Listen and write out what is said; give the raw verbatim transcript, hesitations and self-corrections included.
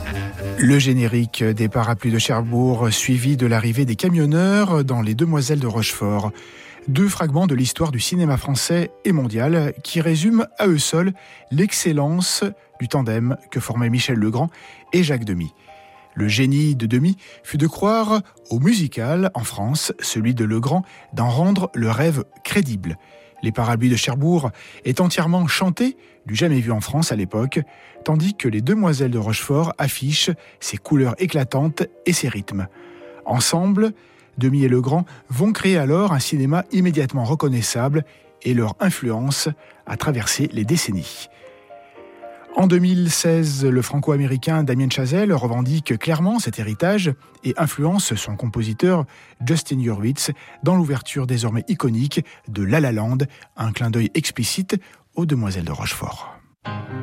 Le générique des Parapluies de Cherbourg, suivi de l'arrivée des camionneurs dans Les Demoiselles de Rochefort. Deux fragments de l'histoire du cinéma français et mondial qui résument à eux seuls l'excellence du tandem que formaient Michel Legrand et Jacques Demy. Le génie de Demy fut de croire au musical en France, celui de Legrand d'en rendre le rêve crédible. Les Parapluies de Cherbourg est entièrement chanté, du jamais vu en France à l'époque, tandis que Les Demoiselles de Rochefort affichent ses couleurs éclatantes et ses rythmes. Ensemble, Demy et Legrand vont créer alors un cinéma immédiatement reconnaissable et leur influence a traversé les décennies. En deux mille seize, le franco-américain Damien Chazelle revendique clairement cet héritage et influence son compositeur Justin Hurwitz dans l'ouverture désormais iconique de La La Land, un clin d'œil explicite aux Demoiselles de Rochefort.